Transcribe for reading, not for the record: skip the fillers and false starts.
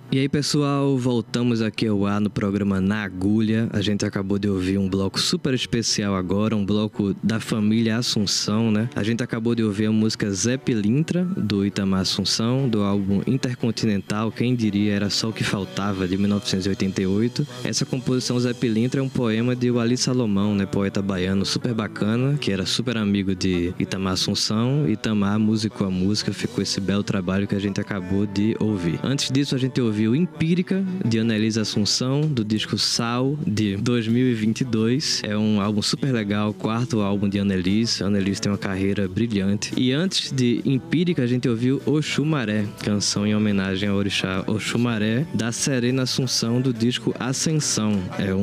E aí, pessoal, voltamos aqui ao ar no programa Na Agulha. A gente acabou de ouvir um bloco super especial agora, um bloco da família Assunção, né? A gente acabou de ouvir a música Zé Pilintra, do Itamar Assunção, do álbum Intercontinental, quem diria, era só o que faltava, de 1988. Essa composição Zé Pilintra é um poema de Wally Salomão, né? Poeta baiano super bacana, que era super amigo de Itamar Assunção. Itamar musicou a música, ficou esse belo trabalho que a gente acabou de ouvir. Antes disso, a gente ouviu Empírica, de Anelise Assunção, do disco Sal, de 2022. É um álbum super legal, quarto álbum de Anelise. A Anelise tem uma carreira brilhante. E antes de Empírica, a gente ouviu Oxumaré, canção em homenagem ao orixá Oxumaré, da Serena Assunção, do disco Ascensão. É um